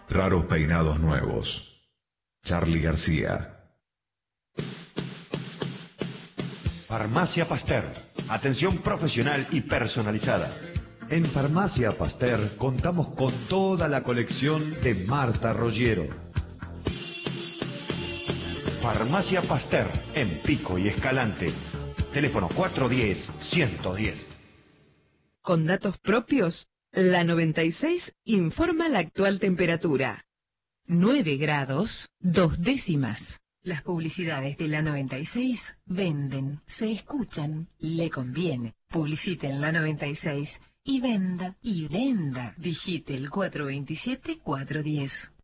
Raros peinados nuevos. Charly García. Farmacia Pasteur. Atención profesional y personalizada. En Farmacia Pasteur contamos con toda la colección de Marta Rogero. Farmacia Pasteur, en Pico y Escalante. Teléfono 410-110. Con datos propios, la 96 informa la actual temperatura. 9 grados, 2 décimas. Las publicidades de la 96 venden, se escuchan, le conviene. Publicite en la 96 y venda, y venda. Digite el 427-410.